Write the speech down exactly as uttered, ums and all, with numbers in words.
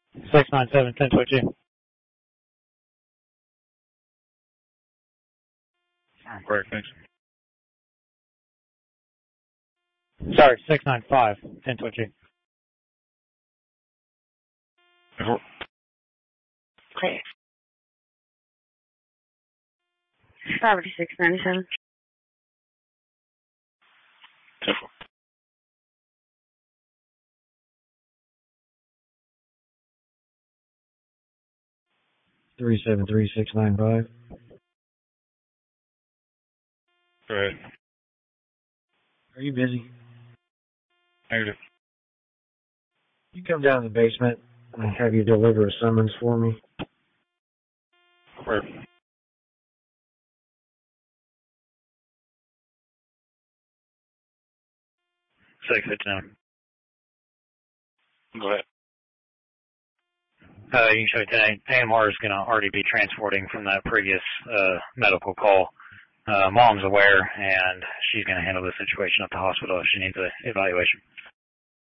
six nine seven, ten twenty-two. Great, thanks. Sorry, six nine five, ten twenty-two. Okay. Property six ninety-seven. Three seven three six nine five. Go ahead. Are you busy? Negative. You come down to the basement and have you deliver a summons for me. Where? six fifty-nine. Go ahead. Uh, you can show today. A M R is going to already be transporting from that previous uh, medical call. Uh, mom's aware, and she's going to handle the situation at the hospital if she needs an evaluation.